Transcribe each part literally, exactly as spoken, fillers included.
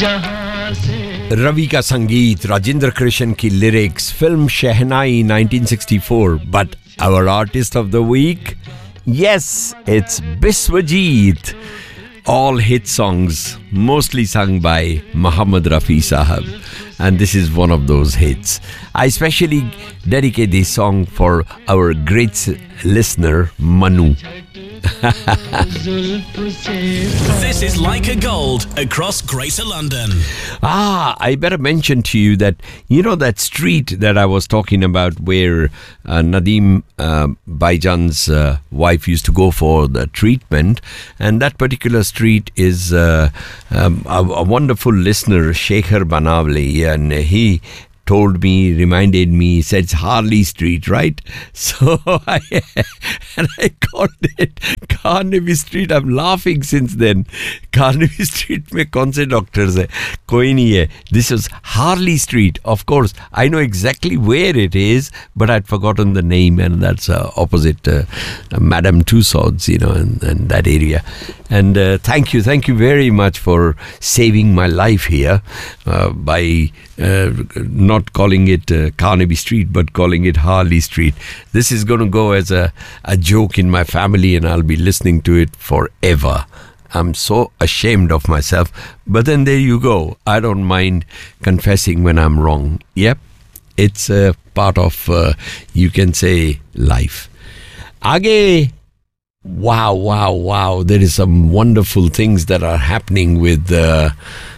रवि का संगीत, राजेंद्र कृष्ण की lyrics, film shehnai nineteen sixty-four. But our artist of the week, yes, it's Biswajit. All hit songs, mostly sung by Muhammad Rafi Sahab. And this is one of those hits. I especially dedicate this song for our great listener, Manu. This is Leica Gold across Greater London. Ah, I better mention to you that, you know, that street that I was talking about where uh, Nadeem uh, Baijan's uh, wife used to go for the treatment, and that particular street is uh, um, a, a wonderful listener, Shekhar Banavli, and he told me, reminded me, said it's Harley Street, right? So I and I called it Carnaby Street. I'm laughing since then. Carnaby Street में कौन से doctors है? कोई नहीं है. This is Harley Street. Of course, I know exactly where it is, but I'd forgotten the name, and that's uh, opposite uh, Madame Tussauds, you know, and, and that area. And uh, thank you, thank you very much for saving my life here uh, by uh, not calling it uh, Carnaby Street, but calling it Harley Street. This is going to go as a, a joke in my family, and I'll be listening to it forever. I'm so ashamed of myself. But then there you go. I don't mind confessing when I'm wrong. Yep, it's a part of, uh, you can say, life. Aage. Wow, wow, wow. There is some wonderful things that are happening with uh,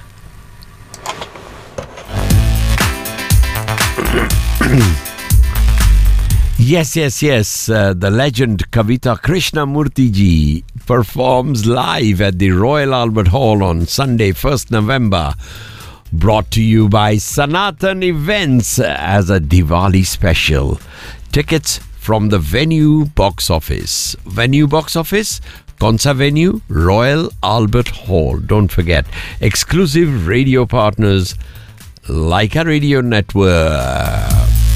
yes, yes, yes. Uh, the legend Kavita Krishnamurthy ji performs live at the Royal Albert Hall on Sunday, first November. Brought to you by Sanatan Events as a Diwali special. Tickets from the Venue box office. Venue box office? Konsa Venue? Royal Albert Hall. Don't forget. Exclusive radio partners, Leica Radio Network.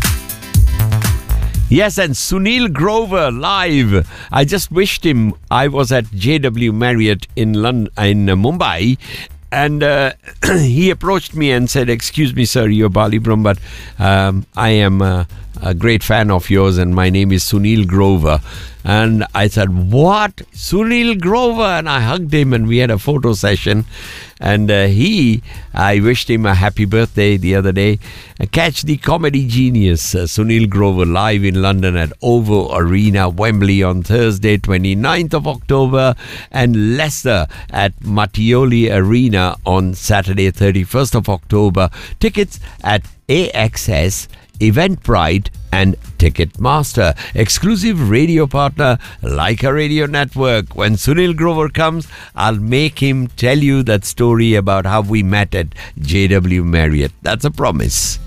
Yes, and Sunil Grover live. I just wished him. I was at J W Marriott in London, in uh, Mumbai, and uh, he approached me and said, "Excuse me, sir, you're Bali Brum, but um, I am uh, a great fan of yours, and my name is Sunil Grover." And I said, "What? Sunil Grover?" And I hugged him, and we had a photo session. And uh, he, I wished him a happy birthday the other day. Uh, catch the comedy genius, uh, Sunil Grover, live in London at OVO Arena, Wembley on Thursday, twenty-ninth of October, and Leicester at Mattioli Arena on Saturday, thirty-first of October. Tickets at A X S, Eventbrite, and Ticketmaster. Exclusive radio partner, Leica Radio Network. When Sunil Grover comes, I'll make him tell you that story about how we met at J W Marriott. That's a promise.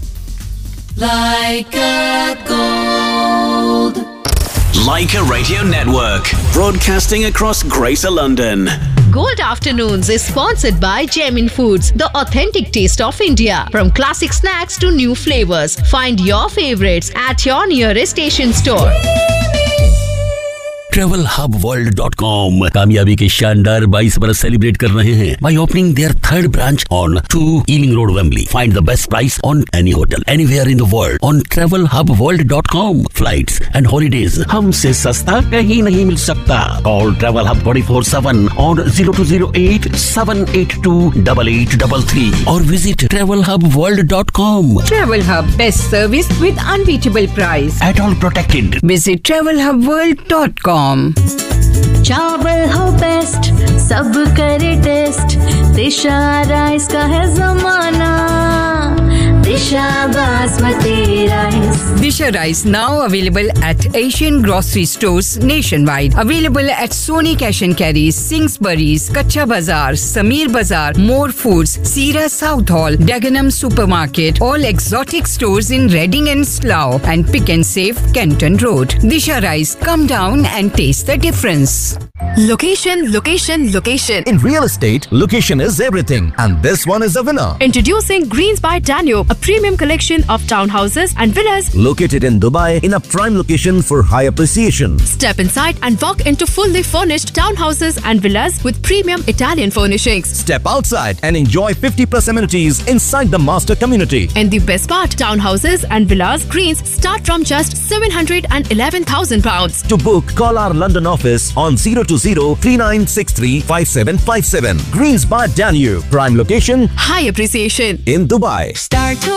Leica Gold. Leica Radio Network, broadcasting across Greater London. Gold Afternoons is sponsored by Jamin Foods, the authentic taste of India. From classic snacks to new flavors, find your favorites at your nearest station store. travel hub world dot com कामयाबी के शानदार बाईस बरस celebrate कर रहे हैं by opening their third branch on two Ealing Road, Wembley. Find the best price on any hotel anywhere in the world on travel hub world dot com. Flights and holidays हमसे सस्ता कहीं नहीं मिल सकता. Call Travel Hub twenty-four seven on zero two zero eight seven eight two eight eight three three or visit travel hub world dot com. Travel Hub, best service with unbeatable price. At all protected. Visit travel hub world dot com. चावल हो best, सब करे test, दिशा rice का है जमाना, दिशा basmati rice. Disha Rice now available at Asian grocery stores nationwide. Available at Sony Cash and Carry, Singsbury's, Kacha Bazaar, Sameer Bazaar, More Foods, Sira South Hall, Dagenham Supermarket, all exotic stores in Reading and Slough, and Pick and Save, Kenton Road. Disha Rice, come down and taste the difference. Location, location, location. In real estate, location is everything, and this one is a winner. Introducing Greens by Danube, a premium collection of townhouses and villas located in Dubai in a prime location for high appreciation. Step inside and walk into fully furnished townhouses and villas with premium Italian furnishings. Step outside and enjoy fifty plus amenities inside the master community. And the best part, townhouses and villas Greens start from just seven hundred eleven thousand pounds. To book, call our London office on zero two zero, three nine six three, five seven five seven. Greens by Danube, prime location, high appreciation in Dubai. Start